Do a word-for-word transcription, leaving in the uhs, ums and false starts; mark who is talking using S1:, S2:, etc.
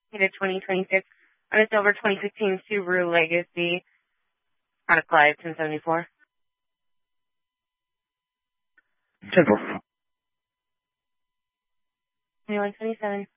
S1: Hit twenty twenty-six on a silver twenty fifteen Subaru Legacy on a Clive ten seventy-four.
S2: ten four.
S1: twenty-one twenty-seven.